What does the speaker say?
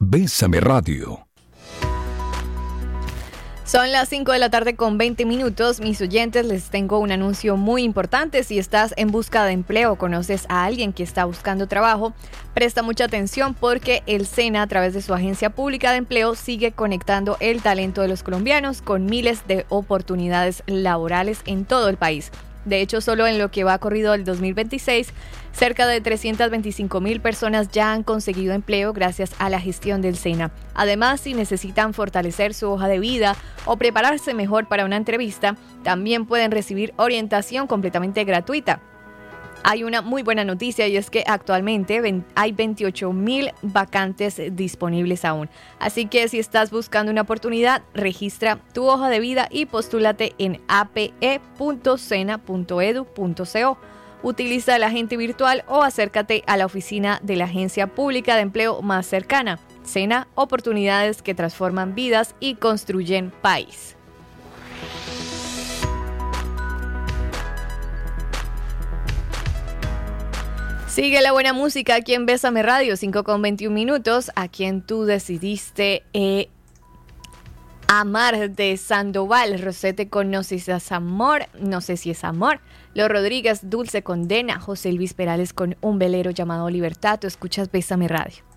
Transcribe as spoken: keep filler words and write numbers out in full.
Bésame Radio. Son las cinco de la tarde con veinte minutos. Mis oyentes, les tengo un anuncio muy importante. Si estás en busca de empleo o conoces a alguien que está buscando trabajo, presta mucha atención porque el SENA, a través de su agencia pública de empleo, sigue conectando el talento de los colombianos con miles de oportunidades laborales en todo el país. De hecho, solo en lo que va corrido el dos mil veintiséis, cerca de trescientas veinticinco mil personas ya han conseguido empleo gracias a la gestión del SENA. Además, si necesitan fortalecer su hoja de vida o prepararse mejor para una entrevista, también pueden recibir orientación completamente gratuita. Hay una muy buena noticia y es que actualmente hay veintiocho mil vacantes disponibles aún. Así que si estás buscando una oportunidad, registra tu hoja de vida y postúlate en a p e punto sena punto edu punto co. Utiliza el agente virtual o acércate a la oficina de la agencia pública de empleo más cercana. SENA, oportunidades que transforman vidas y construyen país. Sigue la buena música aquí en Bésame Radio, cinco con veintiún minutos, a quien tú decidiste eh, amar, de Sandoval. Rosete con No sé si es amor, no sé si es amor. Los Rodríguez, Dulce Condena. José Luis Perales con Un velero llamado Libertad. Tú escuchas Bésame Radio.